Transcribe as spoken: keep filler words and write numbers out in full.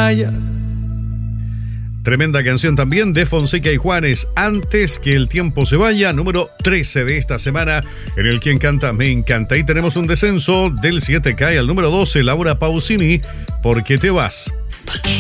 vaya. Tremenda canción también de Fonseca y Juanes, Antes que el tiempo se vaya, número trece de esta semana, en el Quien Canta Me Encanta. Y tenemos un descenso, del siete cae al número doce, Laura Pausini, ¿Por qué te vas?